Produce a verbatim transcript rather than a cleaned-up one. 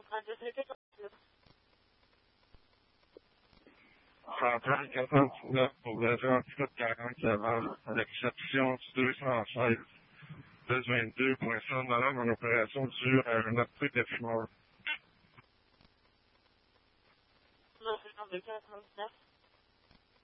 Centrale quatre-vingt-dix-neuf pour le trente-sept quarante Laval, à l'exception du deux cent seize, deux vingt-deux point cent Madame en opération due à un appui de fumeur. Non, c'est en deux cent trente-neuf.